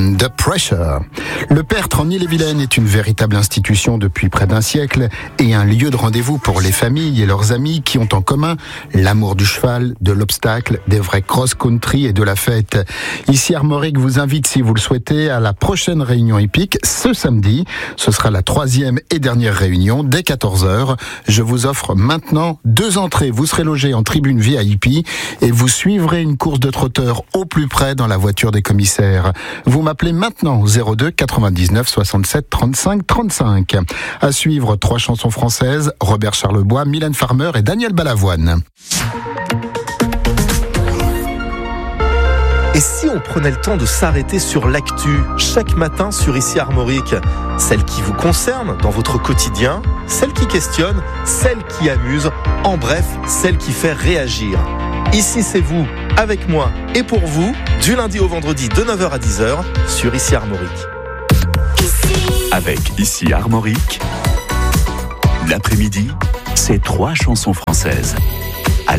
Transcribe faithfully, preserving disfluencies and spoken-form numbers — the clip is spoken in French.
The Pressure. Le Pertre en Ille-et-Vilaine est une véritable institution depuis près d'un siècle et un lieu de rendez-vous pour les familles et leurs amis qui ont en commun l'amour du cheval, de l'obstacle, des vrais cross-country et de la fête. Ici Armorique vous invite, si vous le souhaitez, à la prochaine réunion hippique ce samedi. Ce sera la troisième et dernière réunion dès quatorze heures. Je vous offre maintenant deux entrées. Vous serez logé en tribune V I P et vous suivrez une course de trotteurs au plus près dans la voiture des commissaires. Vous m'appelez maintenant au zéro deux quatre-vingt-dix-neuf soixante-sept trente-cinq trente-cinq. À suivre, trois chansons françaises, Robert Charlebois, Mylène Farmer et Daniel Balavoine. Et si on prenait le temps de s'arrêter sur l'actu chaque matin sur Ici Armorique, celle qui vous concerne dans votre quotidien, celle qui questionne, celle qui amuse, en bref, celle qui fait réagir. Ici c'est vous, avec moi et pour vous, du lundi au vendredi de neuf heures à dix heures sur Ici Armorique. Avec Ici Armorique, l'après-midi, c'est trois chansons françaises.